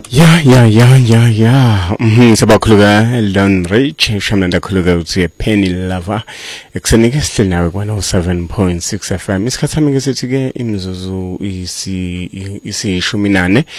Ya. Sabakhuluka Lone Ridge, shamnanda khuluka uthi Penny Lover. Ekusenike sihleli nawe kwa 7.6 FM. Isikhathi sami ngesithi ke imzuzu isi 18